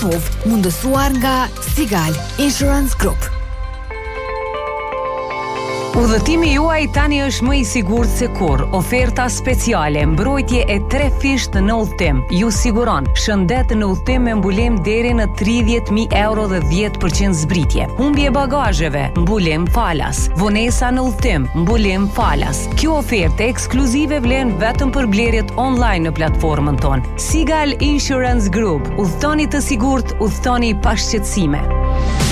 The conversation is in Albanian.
PUV, mundësuar nga Sigal Insurance Group. Udhëtimi juaj tani është më i sigurt se kurrë. Oferta speciale, mbrojtje e 3 fisht në udhëtim. Ju siguron shëndet në udhëtim me mbulim deri në 30.000 euro dhe 10% zbritje. Humbje bagazheve, mbulim falas. Vonesa në udhëtim, mbulim falas. Kjo ofertë ekskluzive vlen vetëm për blerjet online në platformën tonë. Sigal Insurance Group. Udhëtoni të sigurt, udhëtoni pa shqetësime.